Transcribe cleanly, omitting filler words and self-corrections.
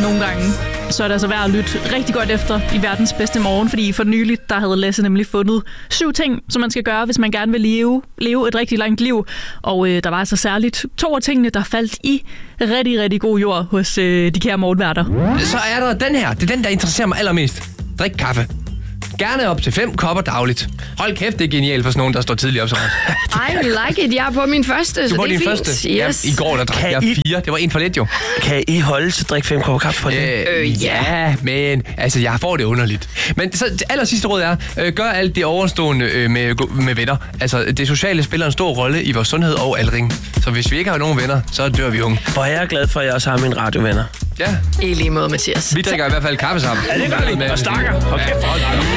nogle gange, så er det altså værd at lytte rigtig godt efter i verdens bedste morgen, fordi for nyligt, der havde Lasse nemlig fundet 7 ting, som man skal gøre, hvis man gerne vil leve et rigtig langt liv. Og der var altså særligt 2 af tingene, der faldt i rigtig, rigtig god jord hos de kære morgenværter. Så er der den her. Det er den, der interesserer mig allermest. Drik kaffe. Gerne op til 5 kopper dagligt. Hold kæft, det er genialt for sådan nogen, der står tidligt op så I like it. Jeg er på min første, så det er fint. Første? Yes. Ja, i går der drak jeg 4. Det var 1 for lidt jo. Kan I holde til at drikke 5 kopper kaffe på det? Ja, men altså, jeg får det underligt. Men så det aller sidste råd er, gør alt det overstående med venner. Altså, det sociale spiller en stor rolle i vores sundhed og aldring. Så hvis vi ikke har nogen venner, så dør vi unge. Hvor er jeg glad for, at jeg også har mine radiovenner. Ja. I lige måde, Mathias. Vi drikker i hvert fald kaffe sammen. Ja, det gør vi. Og snakker. Okay.